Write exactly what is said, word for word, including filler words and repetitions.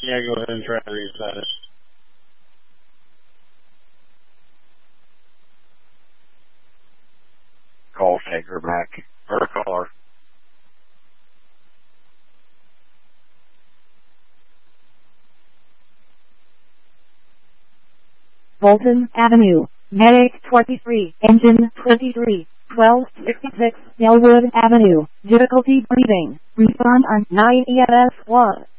Yeah, go ahead and try to reset it. Call taker back. Or caller. Bolton Avenue, Medic twenty-three, Engine twenty-three, twelve sixty-six, Delwood Avenue, difficulty breathing, respond on nine E M S one.